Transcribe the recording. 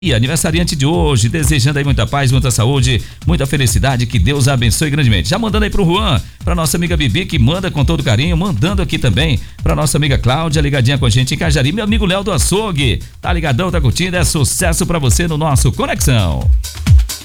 E aniversariante de hoje, desejando aí muita paz, muita saúde, muita felicidade, que Deus a abençoe grandemente. Já mandando aí pro Juan, pra nossa amiga Bibi, que manda com todo carinho, mandando aqui também pra nossa amiga Cláudia, ligadinha com a gente em Cajari, meu amigo Léo do Açougue, tá ligadão, tá curtindo, é sucesso pra você no nosso Conexão.